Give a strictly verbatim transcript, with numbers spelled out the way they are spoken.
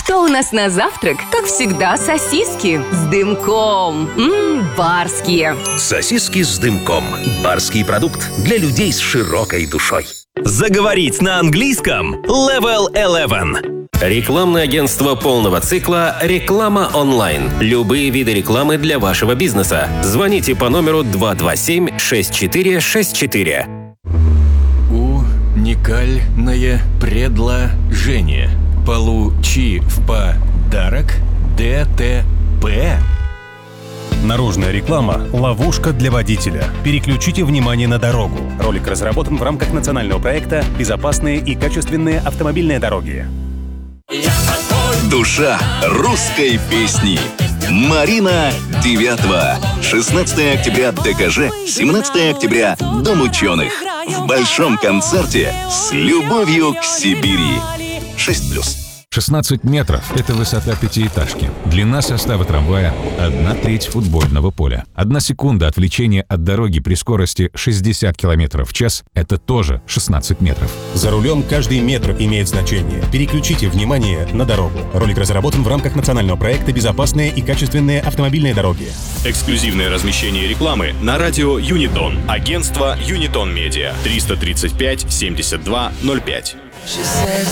Что у нас на завтрак? Как всегда, сосиски с дымком. Ммм, барские. Сосиски с дымком. Барский продукт для людей с широкой душой. Заговорить на английском Level eleven. Рекламное агентство полного цикла «Реклама онлайн». Любые виды рекламы для вашего бизнеса. Звоните по номеру два два семь шесть четыре шесть четыре. Уникальное предложение. Получи в подарок ДТП. Наружная реклама – ловушка для водителя. Переключите внимание на дорогу. Ролик разработан в рамках национального проекта «Безопасные и качественные автомобильные дороги». Душа русской песни. Марина Девятова. шестнадцатого октября ДКЖ, семнадцатого октября Дом ученых. В большом концерте с любовью к Сибири. шесть плюс. шестнадцать метров – это высота пятиэтажки. Длина состава трамвая – одна треть футбольного поля. Одна секунда отвлечения от дороги при скорости шестьдесят километров в час – это тоже шестнадцать метров. За рулем каждый метр имеет значение. Переключите внимание на дорогу. Ролик разработан в рамках национального проекта «Безопасные и качественные автомобильные дороги». Эксклюзивное размещение рекламы на радио Юнитон. Агентство Юнитон Медиа. триста тридцать пять семьдесят два ноль пять.